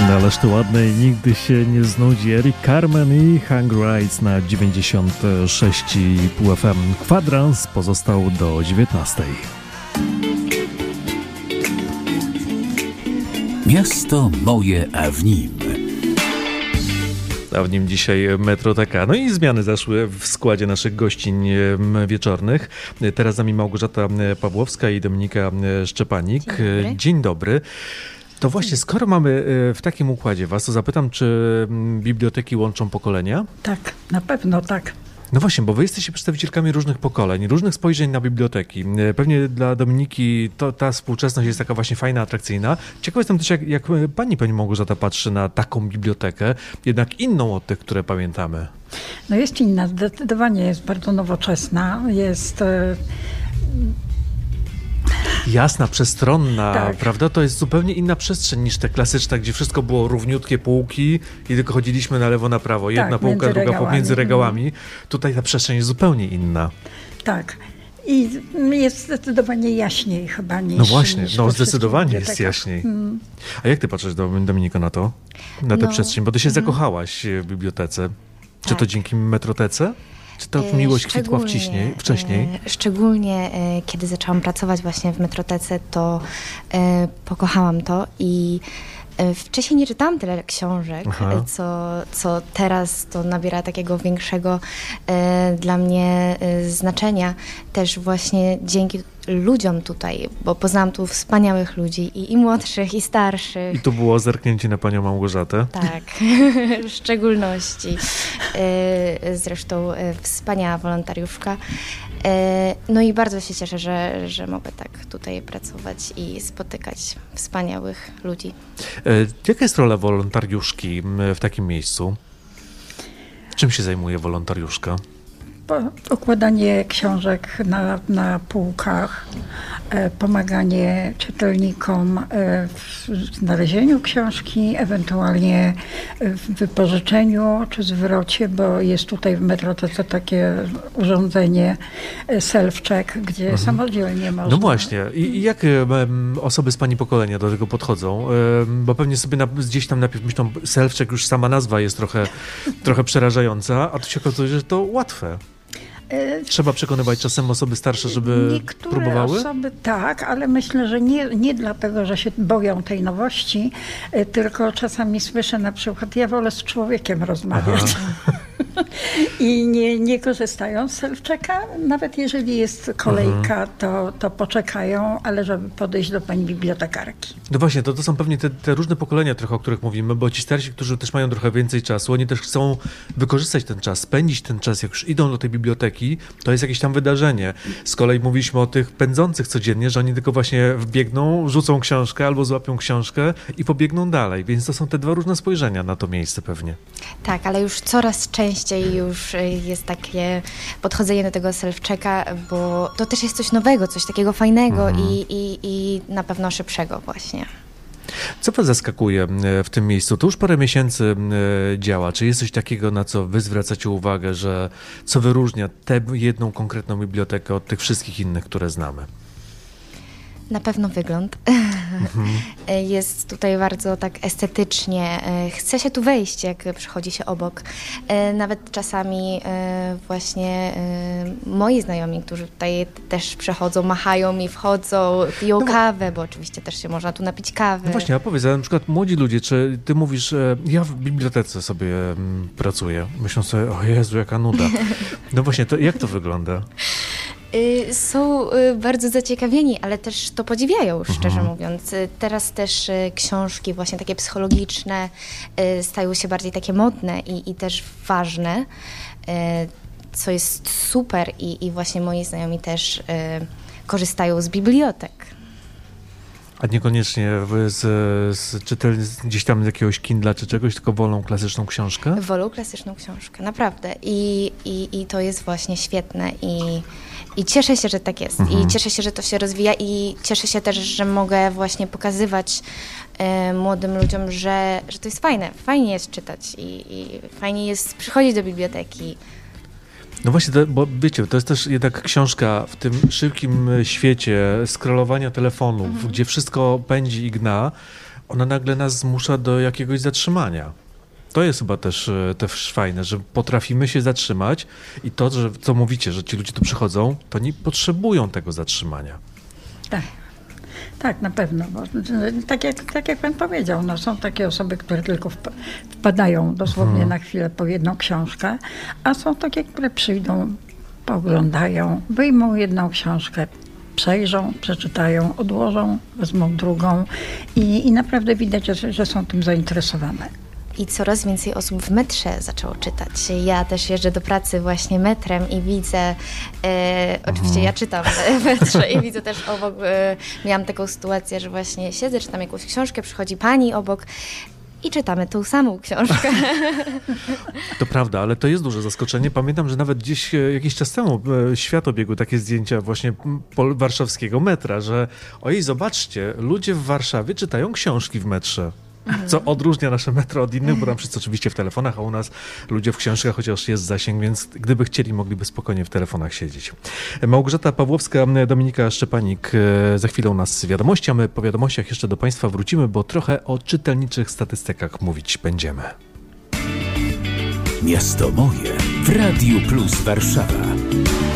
No ależ to ładne i nigdy się nie znudzi. Eric Carmen i Hang Rights na 96,5 FM. Kwadrans pozostał do 19. Miasto moje, a w nim. A w nim dzisiaj Metroteka. No i zmiany zaszły w składzie naszych gościń wieczornych. Teraz z nami Małgorzata Pawłowska i Dominika Szczepanik. Dzień dobry. Dzień dobry. To właśnie, skoro mamy w takim układzie was, to zapytam, czy biblioteki łączą pokolenia? Tak, na pewno tak. No właśnie, bo wy jesteście przedstawicielkami różnych pokoleń, różnych spojrzeń na biblioteki. Pewnie dla Dominiki ta współczesność jest taka właśnie fajna, atrakcyjna. Ciekaw jestem też, jak pani Małgorzata patrzy na taką bibliotekę, jednak inną od tych, które pamiętamy. No jest inna, zdecydowanie jest bardzo nowoczesna, jest... Jasna, przestronna, Tak. prawda? To jest zupełnie inna przestrzeń niż te klasyczne, gdzie wszystko było równiutkie półki i tylko chodziliśmy na lewo, na prawo. Jedna półka, między druga regałami. pomiędzy regałami. Tutaj ta przestrzeń jest zupełnie inna. Tak. I jest zdecydowanie jaśniej chyba niż... No właśnie, niż no we wszystkich zdecydowanie jest bibliotekach. jaśniej. A jak ty patrzysz, Dominiko, na to? Na tę No, przestrzeń? Bo ty się zakochałaś w bibliotece. Czy to Tak. dzięki Metrotece? Czy to miłość kwitła wcześniej? Szczególnie kiedy zaczęłam pracować właśnie w Metrotece, to pokochałam to i wcześniej nie czytałam tyle książek, Aha. co teraz to nabiera takiego większego dla mnie znaczenia. Też właśnie dzięki ludziom tutaj, bo poznałam tu wspaniałych ludzi i młodszych, i starszych. I tu było zerknięcie na panią Małgorzatę. Tak, w szczególności. Zresztą wspaniała wolontariuszka. No i bardzo się cieszę, że mogę tak tutaj pracować i spotykać wspaniałych ludzi. Jaka jest rola wolontariuszki w takim miejscu? Czym się zajmuje wolontariuszka? Układanie książek na półkach, pomaganie czytelnikom w znalezieniu książki, ewentualnie w wypożyczeniu czy zwrocie, bo jest tutaj w Metrotece takie urządzenie self-check, gdzie samodzielnie można... No właśnie. I jak osoby z pani pokolenia do tego podchodzą? Bo pewnie sobie gdzieś tam najpierw myślą, self-check, już sama nazwa jest trochę przerażająca, a tu się okazuje, że to łatwe. Trzeba przekonywać czasem osoby starsze, żeby Niektóre próbowały? osoby tak, ale myślę, że nie dlatego, że się boją tej nowości, tylko czasami słyszę na przykład, ja wolę z człowiekiem rozmawiać. I nie korzystają z self-checka. Nawet jeżeli jest kolejka, to poczekają, ale żeby podejść do pani bibliotekarki. No właśnie, to są pewnie te różne pokolenia trochę, o których mówimy, bo ci starsi, którzy też mają trochę więcej czasu, oni też chcą wykorzystać ten czas, spędzić ten czas, jak już idą do tej biblioteki, to jest jakieś tam wydarzenie. Z kolei mówiliśmy o tych pędzących codziennie, że oni tylko właśnie wbiegną, rzucą książkę albo złapią książkę i pobiegną dalej, więc to są te dwa różne spojrzenia na to miejsce pewnie. Tak, ale już coraz częściej już jest takie podchodzenie do tego self-checka, bo to też jest coś nowego, coś takiego fajnego i na pewno szybszego właśnie. Co was zaskakuje w tym miejscu? To już parę miesięcy działa. Czy jest coś takiego, na co wy zwracacie uwagę, że co wyróżnia tę jedną konkretną bibliotekę od tych wszystkich innych, które znamy? Na pewno wygląd. Jest tutaj bardzo tak estetycznie. Chce się tu wejść, jak przychodzi się obok. Nawet czasami właśnie moi znajomi, którzy tutaj też przechodzą, machają mi, wchodzą, piją kawę, bo oczywiście też się można tu napić kawy. No właśnie, a powiedz, na przykład młodzi ludzie, czy ty mówisz, ja w bibliotece sobie pracuję, myślą sobie, o Jezu, jaka nuda. No właśnie, to jak to wygląda? Są bardzo zaciekawieni, ale też to podziwiają, szczerze mówiąc. Teraz też książki właśnie takie psychologiczne stają się bardziej takie modne i też ważne, co jest super i właśnie moi znajomi też korzystają z bibliotek. A niekoniecznie gdzieś tam z jakiegoś Kindla czy czegoś, tylko wolą klasyczną książkę? Wolą klasyczną książkę, naprawdę. I to jest właśnie świetne i cieszę się, że tak jest. I cieszę się, że to się rozwija i cieszę się też, że mogę właśnie pokazywać młodym ludziom, że to jest fajne. Fajnie jest czytać i fajnie jest przychodzić do biblioteki. No właśnie, bo wiecie, to jest też jednak książka w tym szybkim świecie scrollowania telefonów, gdzie wszystko pędzi i gna. ona nagle nas zmusza do jakiegoś zatrzymania. To jest chyba też fajne, że potrafimy się zatrzymać i to, że co mówicie, że ci ludzie tu przychodzą, to nie potrzebują tego zatrzymania. Tak. Tak, na pewno. Bo, tak jak pan powiedział, no, są takie osoby, które tylko wpadają dosłownie na chwilę po jedną książkę, a są takie, które przyjdą, pooglądają, wyjmą jedną książkę, przejrzą, przeczytają, odłożą, wezmą drugą i naprawdę widać, że są tym zainteresowane. I coraz więcej osób w metrze zaczęło czytać. Ja też jeżdżę do pracy właśnie metrem i widzę, oczywiście ja czytam w metrze i widzę też obok, miałam taką sytuację, że właśnie siedzę, czytam jakąś książkę, przychodzi pani obok i czytamy tą samą książkę. To prawda, ale to jest duże zaskoczenie. Pamiętam, że nawet gdzieś jakiś czas temu świat obiegł takie zdjęcia właśnie warszawskiego metra, że ojej, zobaczcie, ludzie w Warszawie czytają książki w metrze. Co odróżnia nasze metro od innych, bo nam wszyscy oczywiście w telefonach, a u nas ludzie w książkach, chociaż jest zasięg, więc gdyby chcieli, mogliby spokojnie w telefonach siedzieć. Małgorzata Pawłowska, Dominika Szczepanik, za chwilę u nas wiadomości, a my po wiadomościach jeszcze do Państwa wrócimy, bo trochę o czytelniczych statystykach mówić będziemy. Miasto moje w Radiu Plus Warszawa.